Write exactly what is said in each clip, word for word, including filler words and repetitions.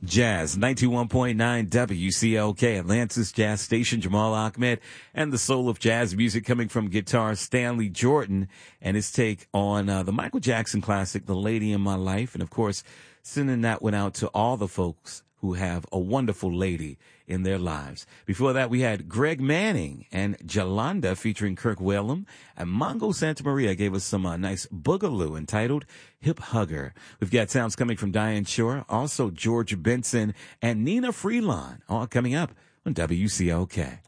Jazz ninety-one point nine W C L K, Atlanta's jazz station. Jamal Ahmed and the soul of jazz music coming from guitar Stanley Jordan and his take on uh, the Michael Jackson classic, The Lady in My Life. And, of course, sending that one out to all the folks who have a wonderful lady in their lives. Before that, we had Greg Manning and Jalonda featuring Kirk Whalum, and Mongo Santa Maria gave us some uh, nice boogaloo entitled Hip Hugger. We've got sounds coming from Diane Shore, also George Benson and Nina Freelon, all coming up on W C L K.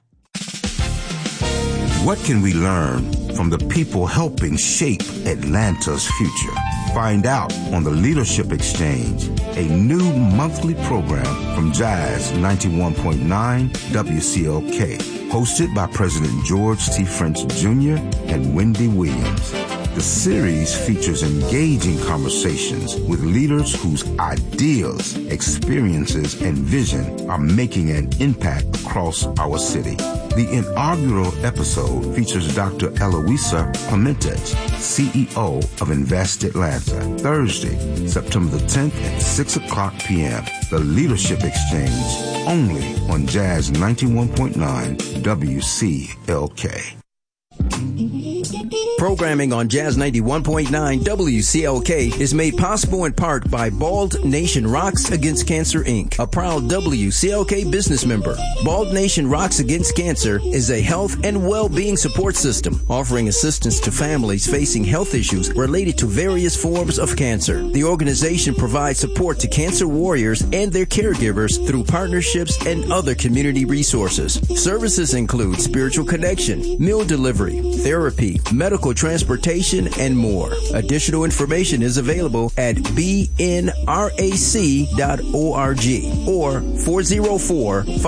What can we learn from the people helping shape Atlanta's future? Find out on the Leadership Exchange, a new monthly program from Jazz ninety-one point nine W C L K, hosted by President George T. French Junior and Wendy Williams. The series features engaging conversations with leaders whose ideas, experiences, and vision are making an impact across our city. The inaugural episode features Doctor Eloisa Clemente, C E O of Invest Atlanta, Thursday, September the tenth at six o'clock p.m. The Leadership Exchange, only on Jazz ninety-one point nine W C L K. Programming on Jazz ninety-one point nine W C L K is made possible in part by Bald Nation Rocks Against Cancer, Incorporated, a proud W C L K business member. Bald Nation Rocks Against Cancer is a health and well-being support system offering assistance to families facing health issues related to various forms of cancer. The organization provides support to cancer warriors and their caregivers through partnerships and other community resources. Services include spiritual connection, meal delivery, therapy, medical transportation, and more. Additional information is available at b n r a c dot org or four oh four,